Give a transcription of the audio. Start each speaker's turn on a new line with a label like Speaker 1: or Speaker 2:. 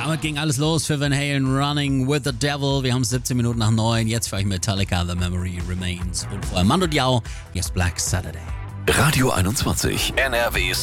Speaker 1: Damit ging alles los für Van Halen, Running with the Devil. Wir haben es 17 Minuten nach 9. Jetzt für euch Metallica, The Memory Remains. Und vorher Mando Diao, Yes Black Saturday.
Speaker 2: Radio 21, NRW's